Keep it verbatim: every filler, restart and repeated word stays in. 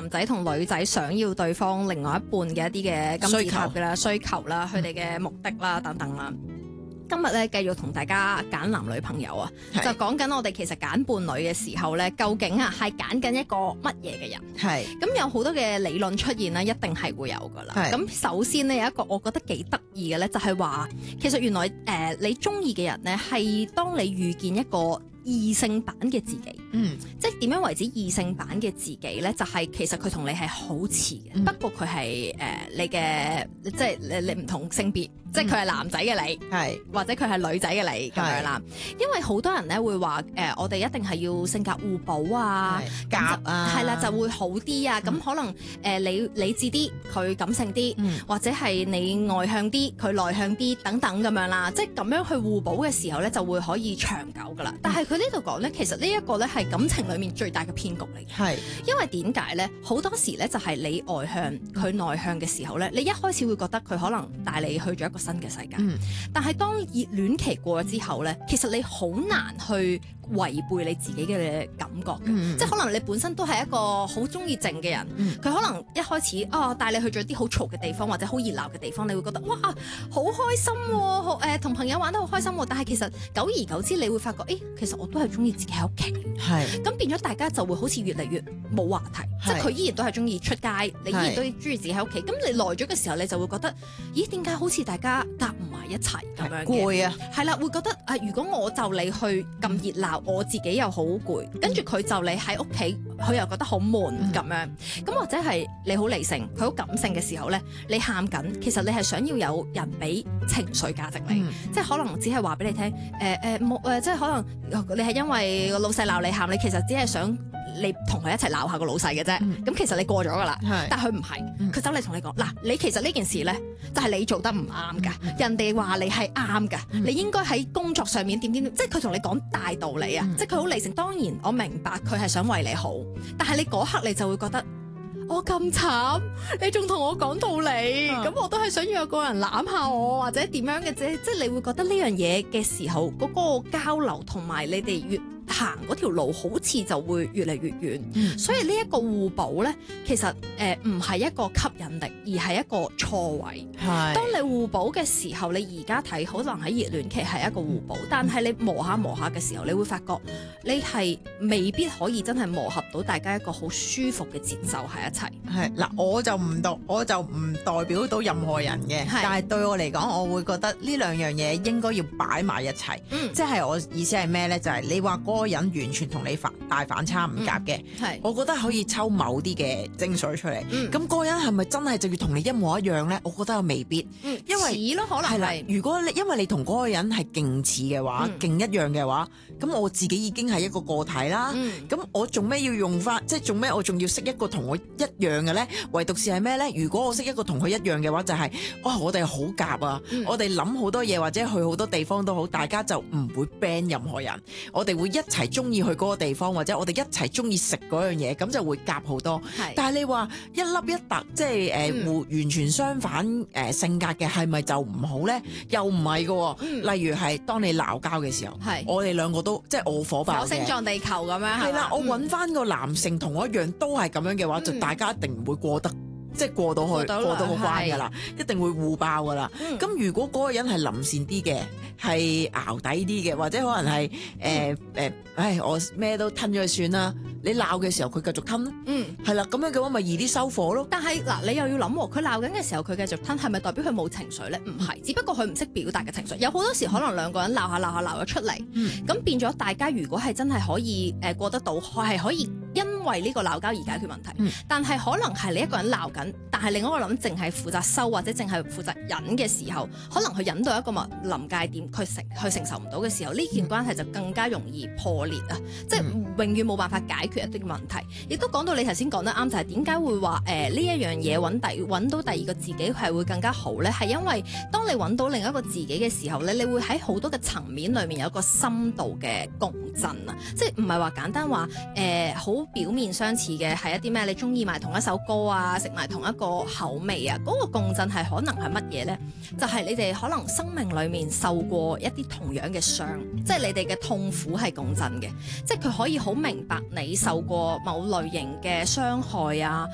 男仔同女仔想要對方另外一半嘅一啲嘅金字塔嘅啦、需求啦、佢哋嘅目的啦等等啦。今日咧繼續同大家揀男女朋友啊，就講緊我哋其實揀伴侶嘅時候咧，究竟啊係揀緊一個乜嘢嘅人？係咁有好多嘅理論出現啦，一定係會有噶啦。咁首先呢，有一個我覺得幾得意嘅咧，就係話其實原來誒、呃、你中意嘅人咧係當你遇見一個異性版嘅自己，嗯，即係點樣為之異性版嘅自己咧？就係、是、其實佢同你係好似嘅，嗯、不過佢係誒你嘅，即係你你唔同性別，嗯、即係佢係男仔嘅你，係是或者佢係女仔嘅你咁樣啦。因為好多人咧會話誒、呃，我哋一定係要性格互補啊，夾啊，係啦就會好啲啊。咁、嗯、可能誒、呃、你理智啲，佢感性啲，嗯、或者係你外向啲，佢內向啲等等咁樣啦。即係咁樣去互補嘅時候咧，就會可以長久噶啦。但係佢呢度講咧，其實呢一個咧係感情裡面最大嘅騙局嚟嘅。係，因為點解咧？好多時咧就係你外向，佢內向嘅時候咧，你一開始會覺得佢可能帶你去咗一個新嘅世界。嗯、但係當熱戀期過咗之後咧，其實你好難去違背你自己嘅感覺嘅。嗯、即係可能你本身都係一個好中意靜嘅人，佢、嗯、可能一開始啊、哦、帶你去咗啲好嘈嘅地方或者好熱鬧嘅地方，你會覺得哇好開心喎、啊，好誒同朋友玩得好開心喎、啊。但係其實久而久之，你會發覺誒、欸，其實我都係中意自己喺屋企。係咁變咗，大家就會好似越嚟越冇話題。是即係佢依然都係中意出街，你依然都中意自己喺屋企。咁你耐咗嘅時候，你就會覺得，咦？點解好似大家夾唔埋一齊咁樣嘅？攰啊！係啦，會覺得啊，如果我就你去咁熱鬧，我自己又好攰，跟住佢就你喺屋企，佢又覺得好悶咁樣。咁或者係你好理性，佢好感性嘅時候咧，你喊緊，其實你係想要有人俾情緒價值你，嗯、即係可能只係話俾你聽，誒誒冇誒，即係可能你係因為個老細鬧你喊，你其實只係想。你同佢一齊鬧下個老細嘅啫，咁、嗯、其實你過咗噶啦，是但係佢唔係，佢走嚟同你講，嗱，你其實呢件事咧，就係、是、你做得唔啱噶，嗯、人哋話你係啱噶，嗯、你應該喺工作上面點點點，即係佢同你講大道理啊，嗯、即係佢好理性。當然我明白佢係想為你好，但係你嗰刻你就會覺得。我咁慘，你仲同我講道理，咁、嗯、我都係想要有個人攬下我，或者點樣嘅啫，即係你會覺得呢樣嘢嘅時候，嗰、嗰個交流同埋你哋越行嗰條路，好似就會越嚟越遠。嗯、所以呢一個互補咧，其實誒唔係一個吸引力，而係一個錯位。係是，當你互補嘅時候，你而家睇可能喺熱戀期係一個互補，嗯、但係你磨下磨下嘅時候，你會發覺你係未必可以真係磨合到大家一個好舒服嘅節奏喺一齊。 係嗱，我就唔代，我就唔代表到任何人嘅，是但係對我嚟講，我會覺得呢兩樣嘢應該要擺埋一齊。嗯、即係我意思係咩咧？就係、是、你話嗰個人完全同你反大反差唔夾嘅，係、嗯、我覺得可以抽某啲嘅精髓出嚟。咁嗰、嗯、個人係咪真係就要同你一模一樣咧？我覺得又未必，嗯、因為似咯，可能係啦。 如果你因為你同嗰個人係勁似嘅話，勁、嗯、一樣嘅話，咁我自己已經係一個個體啦。咁、嗯、我做咩要用翻？即係做咩我仲要識一個同我一樣嘅咧？唯獨是係咩咧？如果我識一個同佢一樣嘅話，就係、是、哇，我哋好夾啊！嗯、我哋諗好多嘢，或者去好多地方都好，大家就唔會 ban 任何人。我哋會一齊中意去嗰個地方，或者我哋一齊中意食嗰樣嘢，咁就會夾好多。是但係你話一粒一突，即係誒互完全相反誒、呃、性格嘅，係咪就唔好咧？又唔係嘅。嗯、例如係當你鬧交嘅時候，是我哋兩個都即係我火爆嘅，火星撞地球咁樣係啦。我揾翻個男性同我一樣都係咁樣嘅話，嗯、就大家一定唔會過得。即係過到去，過到，過到個關㗎啦，是一定會互爆㗎啦。咁、嗯、如果嗰個人係臨善啲嘅，係淆底啲嘅，或者可能係誒誒，唉，我咩都吞咗佢算啦。你鬧嘅時候，佢繼續吞，嗯，係啦，咁樣嘅話咪易啲收火咯。但係嗱，你又要諗喎，佢鬧緊嘅時候，佢繼續吞，係咪代表佢冇情緒咧？唔係，只不過佢唔識表達嘅情緒。有好多時可能兩個人鬧下鬧下鬧咗出嚟，咁、嗯、變咗大家如果係真係可以誒、呃、過得到，係可以因為呢個鬧交而解決問題。嗯、但係可能係你一個人鬧緊，但係另外一個人淨係負責收或者淨係負責忍嘅時候，可能佢忍到一個臨界點，佢承佢承受唔到嘅時候，呢件關係就更加容易破裂啊！嗯、即係永遠冇辦法解決一啲問題。亦都講到你頭先講得啱，就係點解會話誒呢一樣嘢揾第揾到第二個自己係會更加好咧？係因為當你揾到另一個自己嘅時候咧，你會喺好多嘅層面裏面有一個深度嘅共振啊！即係唔係話簡單話誒好表面相似嘅係一啲咩？你中意埋同一首歌啊，食埋同一個口味啊，嗰、嗰個共振係可能係乜嘢咧？就係、係、你哋可能生命裏面受過一啲同樣嘅傷，即係你哋嘅痛苦係共振嘅，即係佢可以好明白你受過某類型嘅傷害啊，